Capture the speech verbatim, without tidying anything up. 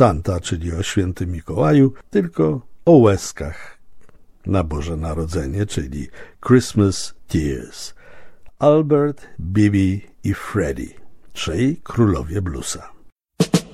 Santa, czyli o świętym Mikołaju, tylko o łezkach na Boże Narodzenie, czyli Christmas Tears. Albert, Bibi i Freddie, trzej królowie bluesa.